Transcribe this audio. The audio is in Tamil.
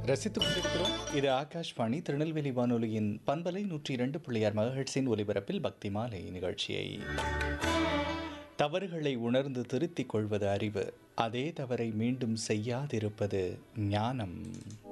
ரசித்துக் கொண்டிருக்கிறோம். இது ஆகாஷ்வாணி திருநெல்வேலி வானொலியின் பண்பலை 102.6 மெகாஹெர்ட்ஸின் ஒலிபரப்பில் பக்தி மாலை நிகழ்ச்சியை தவறுகளை உணர்ந்து திருத்திக் கொள்வது அறிவு, அதே தவறை மீண்டும் செய்யாதிருப்பது ஞானம்.